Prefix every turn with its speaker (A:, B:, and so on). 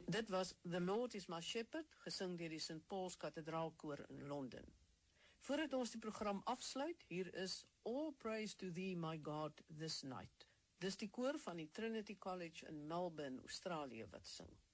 A: Dit was The Lord is my Shepherd, gesing deur die St. Paul's Kathedraalkoor in Londen. Voordat ons die program afsluit, hier is All Praise to Thee, My God, This Night. Dis die koor van die Trinity College in Melbourne, Australië wat sing.